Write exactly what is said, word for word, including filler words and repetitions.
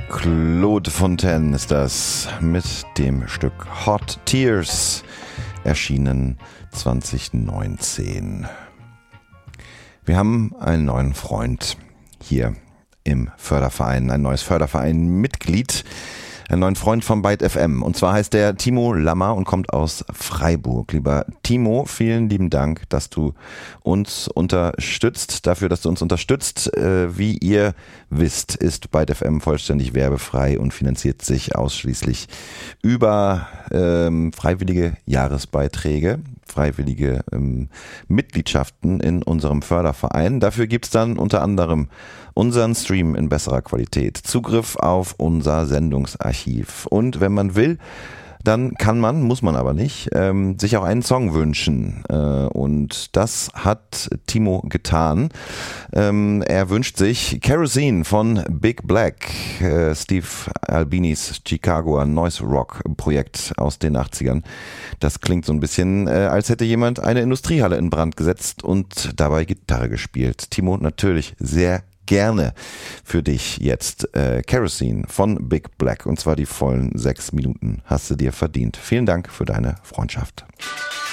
Claude Fontaine ist das mit dem Stück Hot Tears, erschienen zwanzig neunzehn. Wir haben einen neuen Freund hier im Förderverein, ein neues Förderverein-Mitglied, einen neuen Freund von Byte F M. Und zwar heißt der Timo Lammer und kommt aus Freiburg. Lieber Timo, vielen lieben Dank, dass du uns unterstützt, dafür, dass du uns unterstützt. Äh, wie ihr wisst, ist Byte F M vollständig werbefrei und finanziert sich ausschließlich über ähm, freiwillige Jahresbeiträge, freiwillige ähm, Mitgliedschaften in unserem Förderverein. Dafür gibt's dann unter anderem unseren Stream in besserer Qualität, Zugriff auf unser Sendungsarchiv. Und wenn man will, dann kann man, muss man aber nicht, ähm, sich auch einen Song wünschen. Äh, und das hat Timo getan. Ähm, er wünscht sich Kerosene von Big Black, äh, Steve Albinis Chicagoer Noise Rock Projekt aus den achtzigern. Das klingt so ein bisschen, äh, als hätte jemand eine Industriehalle in Brand gesetzt und dabei Gitarre gespielt. Timo, natürlich sehr gerne für dich jetzt äh, Kerosene von Big Black, und zwar die vollen sechs Minuten hast du dir verdient. Vielen Dank für deine Freundschaft.